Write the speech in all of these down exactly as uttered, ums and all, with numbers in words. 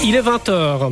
Il est vingt heures.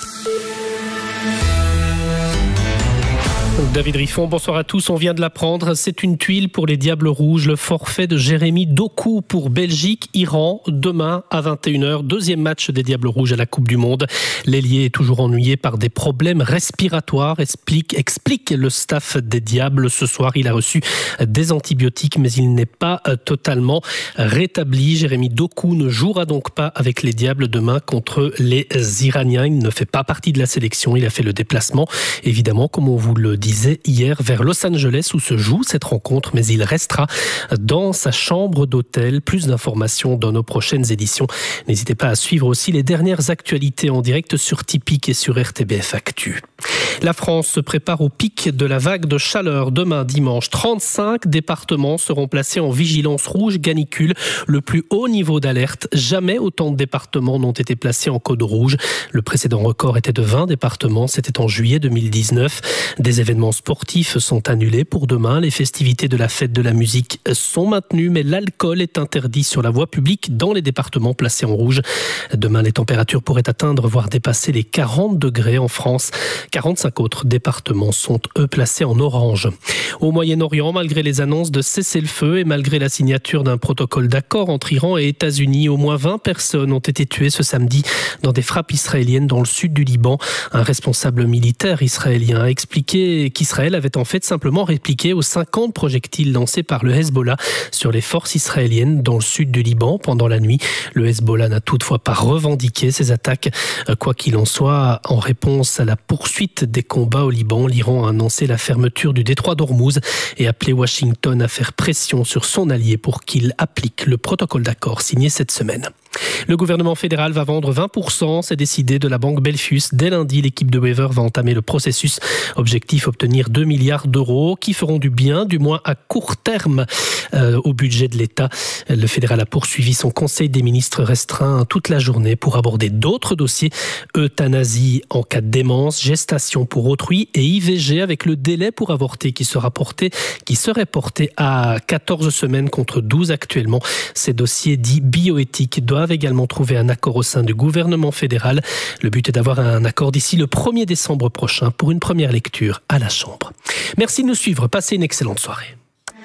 David Riffon, bonsoir à tous. On vient de l'apprendre, c'est une tuile pour les Diables Rouges. Le forfait de Jérémy Doku pour Belgique, Iran, demain à vingt et une heures. Deuxième match des Diables Rouges à la Coupe du Monde. L'ailier est toujours ennuyé par des problèmes respiratoires, explique, explique le staff des Diables. Ce soir, il a reçu des antibiotiques, mais il n'est pas totalement rétabli. Jérémy Doku ne jouera donc pas avec les Diables demain contre les Iraniens. Il ne fait pas partie de la sélection. Il a fait le déplacement, évidemment, comme on vous le disait hier, vers Los Angeles où se joue cette rencontre, mais il restera dans sa chambre d'hôtel. Plus d'informations dans nos prochaines éditions. N'hésitez pas à suivre aussi les dernières actualités en direct sur Tipeee et sur R T B F Actu. La France se prépare au pic de la vague de chaleur. Demain, dimanche, trente-cinq départements seront placés en vigilance rouge canicule, le plus haut niveau d'alerte. Jamais autant de départements n'ont été placés en code rouge. Le précédent record était de vingt départements, c'était en juillet deux mille dix-neuf. Des événements sportifs sont annulés pour demain. Les festivités de la fête de la musique sont maintenues, mais l'alcool est interdit sur la voie publique dans les départements placés en rouge. Demain, les températures pourraient atteindre, voire dépasser les quarante degrés en France. quarante-cinq autres départements sont, eux, placés en orange. Au Moyen-Orient, malgré les annonces de cessez-le-feu et malgré la signature d'un protocole d'accord entre Iran et États-Unis, au moins vingt personnes ont été tuées ce samedi dans des frappes israéliennes dans le sud du Liban. Un responsable militaire israélien a expliqué qu'Israël avait en fait simplement répliqué aux cinquante projectiles lancés par le Hezbollah sur les forces israéliennes dans le sud du Liban pendant la nuit. Le Hezbollah n'a toutefois pas revendiqué ces attaques. Quoi qu'il en soit, en réponse à la poursuite des combats au Liban, l'Iran a annoncé la fermeture du détroit d'Ormuz et appelé Washington à faire pression sur son allié pour qu'il applique le protocole d'accord signé cette semaine. Le gouvernement fédéral va vendre vingt pour cent, c'est décidé, de la banque Belfius. Dès lundi, l'équipe de Wever va entamer le processus. Objectif, obtenir deux milliards d'euros qui feront du bien, du moins à court terme, euh, au budget de l'État. Le fédéral a poursuivi son conseil des ministres restreint toute la journée pour aborder d'autres dossiers. Euthanasie en cas de démence, gestation pour autrui et I V G avec le délai pour avorter qui sera porté, qui serait porté à quatorze semaines contre douze actuellement. Ces dossiers dits bioéthiques doivent également trouver un accord au sein du gouvernement fédéral. Le but est d'avoir un accord d'ici le premier décembre prochain pour une première lecture à la Chambre. Merci de nous suivre. Passez une excellente soirée.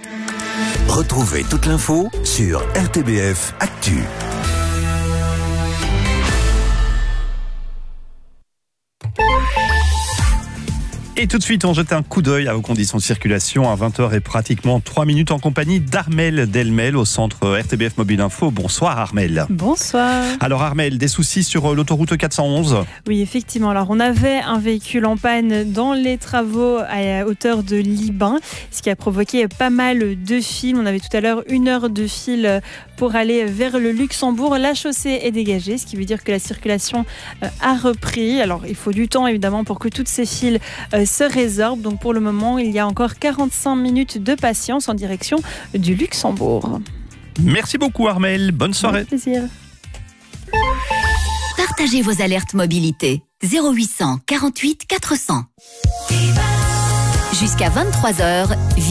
Retrouvez toute l'info sur R T B F Actu. Et tout de suite, on jette un coup d'œil à vos conditions de circulation à vingt heures et pratiquement trois minutes en compagnie d'Armelle Delmel au centre R T B F Mobile Info. Bonsoir Armelle. Bonsoir. Alors Armelle, des soucis sur l'autoroute quatre cent onze ? Oui, effectivement. Alors on avait un véhicule en panne dans les travaux à hauteur de Liban, ce qui a provoqué pas mal de files. On avait tout à l'heure une heure de file pour aller vers le Luxembourg. La chaussée est dégagée, ce qui veut dire que la circulation a repris. Alors il faut du temps évidemment pour que toutes ces files se résorbe. Donc pour le moment, il y a encore quarante-cinq minutes de patience en direction du Luxembourg. Merci beaucoup Armelle, bonne soirée. Avec plaisir. Partagez vos alertes mobilité. zéro huit cent quarante-huit quatre cents. Jusqu'à vingt-trois heures.